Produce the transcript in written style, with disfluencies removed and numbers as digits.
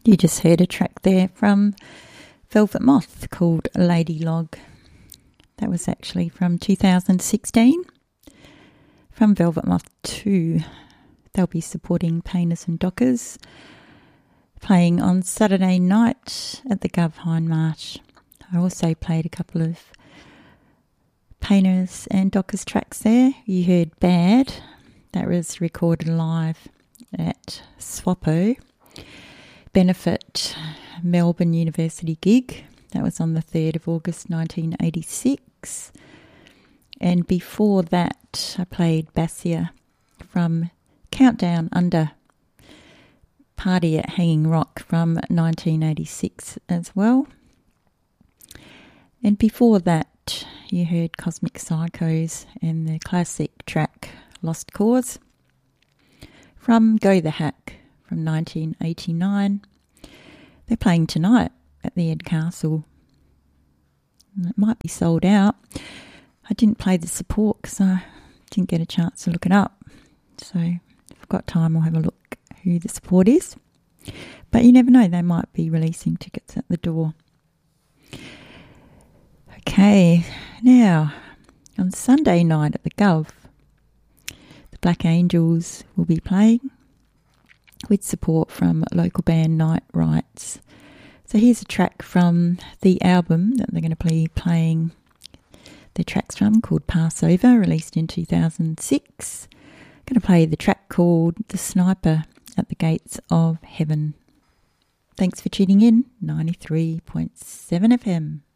You just heard a track there from Velvet Moth called Lady Log. That was actually from 2016. From Velvet Moth 2. They'll be supporting Painters and Dockers, playing on Saturday night at the Gov Hindmarsh. I also played a couple of Painters and Dockers tracks there. You heard Bad. That was recorded live at Swappo. Benefit Melbourne University gig. That was on the 3rd of August 1986. And before that, I played Bassia from Countdown Under, Party at Hanging Rock from 1986 as well. And before that, you heard Cosmic Psychos and the classic track Lost Cause from Go the Hack from 1989. They're playing tonight at the Ed Castle. It might be sold out. I didn't play the support because I didn't get a chance to look it up. So if I've got time, I'll have a look who the support is. But you never know, they might be releasing tickets at the door. Okay, now on Sunday night at the Gov, the Black Angels will be playing with support from local band Night Rights. So here's a track from the album that they're going to be playing the tracks from, called Passover, released in 2006. I'm going to play the track called The Sniper at the Gates of Heaven. Thanks for tuning in, 93.7 FM.